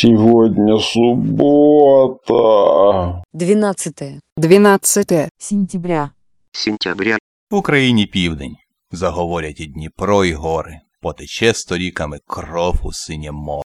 Сегодня суббота. 12 сентября. В Україні південь. Заговорять і Дніпро, і гори. Потече сторіками кров у синє море.